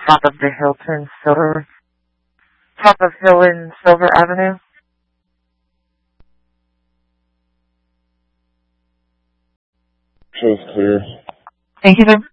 Top of the Hilton Silver, Top of Hill in Silver Avenue. Shows clear. Thank you, sir.